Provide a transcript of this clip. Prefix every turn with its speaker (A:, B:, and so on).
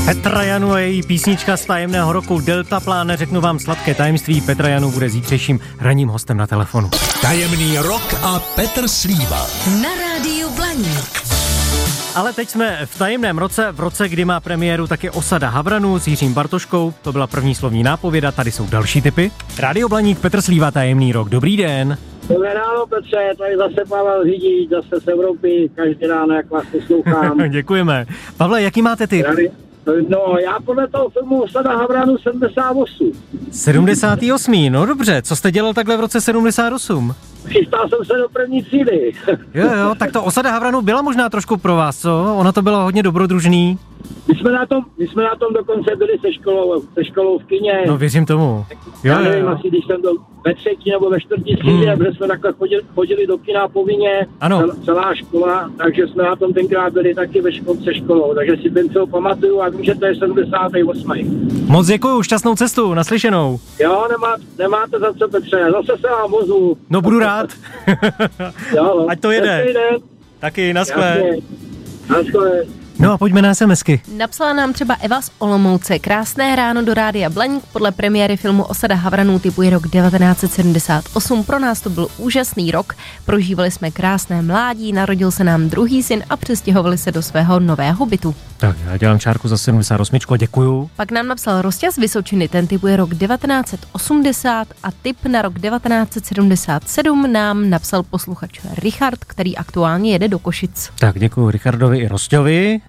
A: Petra Janu a její písnička z tajemného roku Delta Plán. Neřeknu vám sladké tajemství. Petra Janu bude zítřejším ranním hostem na telefonu.
B: Tajemný rok a Petr Slíva.
C: Na rádiu Blaník.
A: Ale teď jsme v tajemném roce, v roce, kdy má premiéru taky Osada Havranů s Jiřím Bartoškou. To byla první slovní nápověda, tady jsou další tipy. Rádio Blaník, Petr Slíva, tajemný rok. Dobrý den.
D: Dobré ráno, Petře, tady zase Pavel Řidič, zase z Evropy, každý ráno, jak vás poslouchám.
A: Děkujeme. Pavle, jaký máte tip?
D: No, já podle toho filmu Osada Havranů 78.
A: 78. No dobře, co jste dělal takhle v roce 78?
D: Chystal jsem se do první třídy.
A: Jo, tak to Osada Havranů byla možná trošku pro vás, co? Ono to bylo hodně dobrodružný.
D: My jsme na tom dokonce byli se školou v kině.
A: No věřím tomu.
D: Já nevím, asi když jsem byl ve třetí nebo ve čtvrtý třídě, protože jsme takhle chodili do kina povinně, celá škola, takže jsme na tom tenkrát byli taky se školou, takže si ten co pamatuju a vím, že to je 78.
A: Moc děkuju, šťastnou cestu, naslyšenou.
D: Jo, nemáte za co, Petře, zase se vám vozu.
A: No budu rád.
D: Jo,
A: ať to jede. Taky, naschle.
D: Naschle.
A: No a pojďme na SMSky.
C: Napsala nám třeba Eva z Olomouce. Krásné ráno do Rádia Blaník. Podle premiéry filmu Osada Havranů typuje rok 1978. Pro nás to byl úžasný rok. Prožívali jsme krásné mládí, narodil se nám druhý syn a přestěhovali se do svého nového bytu.
A: Tak já dělám čárku za 78 a děkuju.
C: Pak nám napsal Rostia z Vysočiny, ten typuje rok 1980 a tip na rok 1977 nám napsal posluchač Richard, který aktuálně jede do Košic.
A: Tak děkuju Richardovi i Rosťovi.